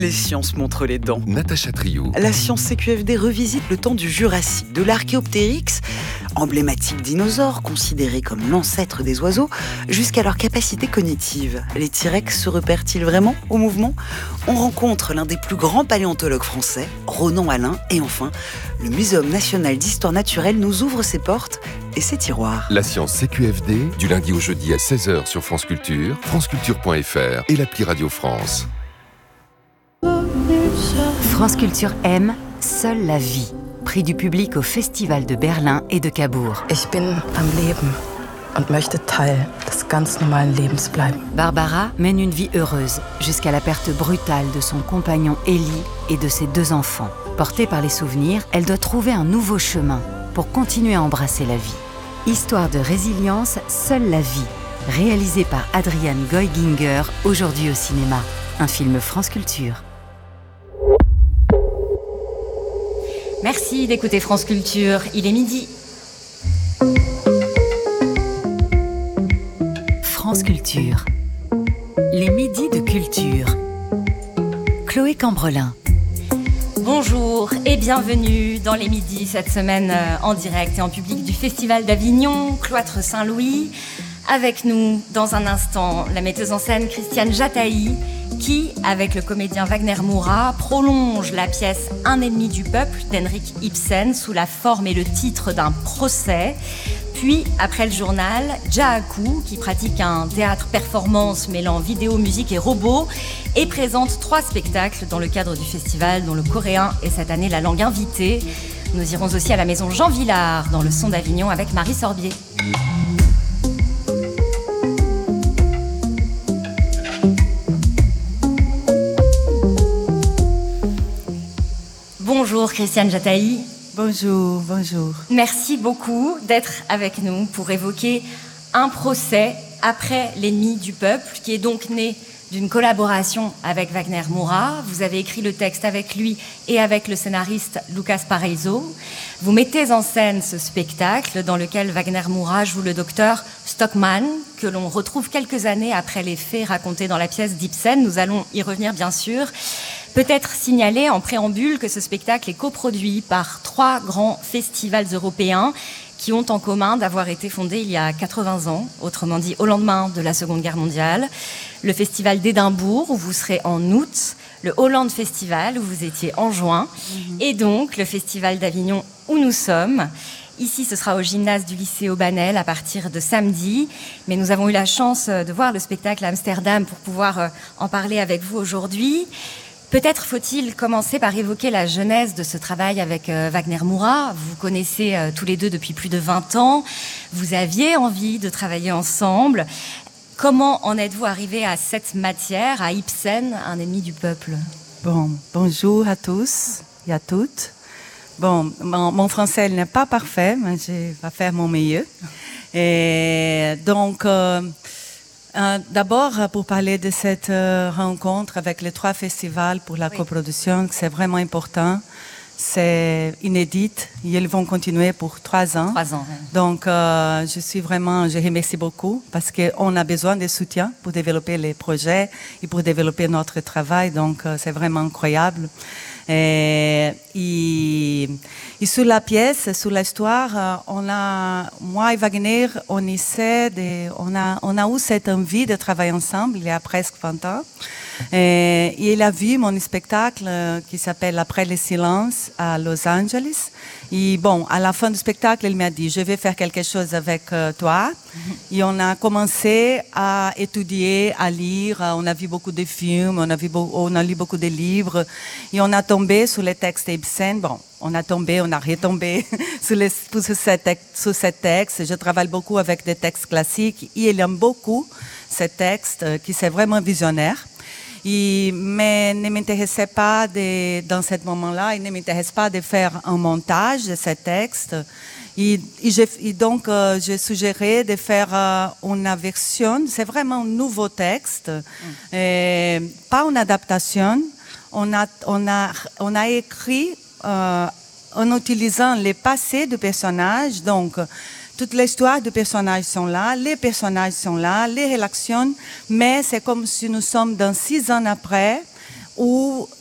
Les sciences montrent les dents. Natacha Triou. La science CQFD revisite le temps du Jurassique, de l'Archéoptérix, emblématique dinosaure considéré comme l'ancêtre des oiseaux, jusqu'à leur capacité cognitive. Les T-Rex se repèrent-ils vraiment au mouvement ? On rencontre l'un des plus grands paléontologues français, Ronan Alain, et enfin, le Muséum national d'histoire naturelle nous ouvre ses portes et ses tiroirs. La science CQFD, du lundi au jeudi à 16h sur France Culture, franceculture.fr et l'appli Radio France. France Culture aime Seule la vie, prix du public au Festival de Berlin et de Cabourg. Ich bin am Leben und möchte Teil des ganz normalen Lebens bleiben. Barbara mène une vie heureuse jusqu'à la perte brutale de son compagnon Ellie et de ses 2 enfants. Portée par les souvenirs, elle doit trouver un nouveau chemin pour continuer à embrasser la vie. Histoire de résilience, Seule la vie, réalisée par Adriane Goy-Ginger, aujourd'hui au cinéma. Un film France Culture. Merci d'écouter France Culture, il est midi. France Culture. Les midis de culture. Chloé Cambrelin. Bonjour et bienvenue dans les midis cette semaine en direct et en public du Festival d'Avignon, Cloître Saint-Louis. Avec nous, dans un instant, la metteuse en scène Christiane Jataï, qui, avec le comédien Wagner Moura, prolonge la pièce Un ennemi du peuple d'Henrik Ibsen sous la forme et le titre d'un procès. Puis, après le journal, Jaaku, qui pratique un théâtre-performance mêlant vidéo, musique et robots, et présente 3 spectacles dans le cadre du festival, dont le coréen est cette année la langue invitée. Nous irons aussi à la maison Jean Villard, dans le son d'Avignon, avec Marie Sorbier. Bonjour Christiane Jataï. Bonjour, bonjour. Merci beaucoup d'être avec nous pour évoquer un procès après l'ennemi du peuple, qui est donc né d'une collaboration avec Wagner Moura. Vous avez écrit le texte avec lui et avec le scénariste Lucas Paraiso. Vous mettez en scène ce spectacle dans lequel Wagner Moura joue le docteur Stockmann, que l'on retrouve quelques années après les faits racontés dans la pièce d'Ibsen. Nous allons y revenir bien sûr. Peut-être signaler en préambule que ce spectacle est coproduit par 3 grands festivals européens qui ont en commun d'avoir été fondés il y a 80 ans, autrement dit au lendemain de la Seconde Guerre mondiale. Le Festival d'Édimbourg, où vous serez en août, le Hollande Festival, où vous étiez en juin, et donc le Festival d'Avignon, où nous sommes. Ici, ce sera au gymnase du lycée Aubanel à partir de samedi. Mais nous avons eu la chance de voir le spectacle à Amsterdam pour pouvoir en parler avec vous aujourd'hui. Peut-être faut-il commencer par évoquer la genèse de ce travail avec Wagner Moura. Vous connaissez tous les deux depuis plus de 20 ans. Vous aviez envie de travailler ensemble. Comment en êtes-vous arrivé à cette matière, à Ibsen, un ennemi du peuple ? Bonjour à tous et à toutes. Mon français n'est pas parfait, mais je vais faire mon mieux. Et donc... d'abord, pour parler de cette rencontre avec les 3 festivals pour la coproduction, c'est vraiment important. C'est inédit. Ils vont continuer pour 3 ans. 3 ans. Donc, je remercie beaucoup parce qu'on a besoin de soutien pour développer les projets et pour développer notre travail. Donc, c'est vraiment incroyable. Et sur la pièce, sur l'histoire, moi et Wagner, on a eu cette envie de travailler ensemble il y a presque 20 ans. Et il a vu mon spectacle qui s'appelle Après le silence à Los Angeles. Et à la fin du spectacle, il m'a dit, je vais faire quelque chose avec toi. Et on a commencé à étudier, à lire. On a vu beaucoup de films, on a lu beaucoup de livres. Et on a tombé sur les textes d'Ibsen. On a retombé sur ces textes. Je travaille beaucoup avec des textes classiques. Et il aime beaucoup ces textes qui sont vraiment visionnaires. Mais ne m'intéressait pas dans ce moment-là, il ne m'intéresse pas de faire un montage de ces textes. Donc, j'ai suggéré de faire une version, c'est vraiment un nouveau texte, pas une adaptation. On a écrit en utilisant les passés du personnage, donc toute l'histoire des personnages sont là, les personnages sont là, les relations, mais c'est comme si nous sommes dans 6 ans après, où